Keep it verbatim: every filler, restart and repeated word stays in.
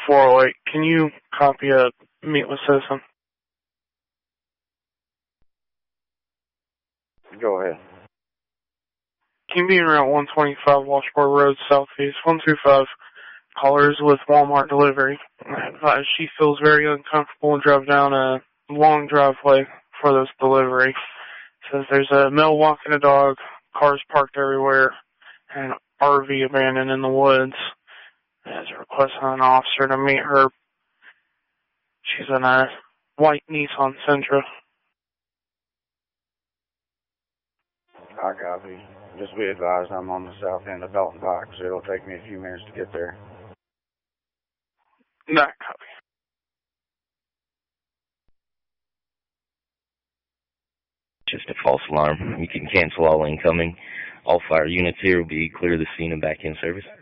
four oh eight. Can you copy a meatless citizen? Go ahead. Can you be around one twenty-five Washboard Road, Southeast, one two five, callers with Walmart delivery. Uh, she feels very uncomfortable and drove down a long driveway for this delivery. Says there's a male walking a dog, cars parked everywhere, and an R V abandoned in the woods. There's a request on an officer to meet her. She's in a white Nissan Sentra. I copy. Just be advised I'm on the south end of Dalton Pike, so it'll take me a few minutes to get there. That copy. Just a false alarm. You can cancel all incoming. All fire units here will be clear of the scene and back in service.